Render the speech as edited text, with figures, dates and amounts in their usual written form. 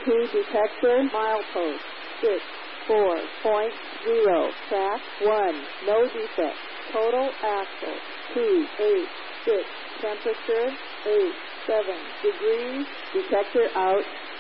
ESP detector, milepost 64.0, track 1, no defect, total axle 286, temperature 87 degrees, detector out.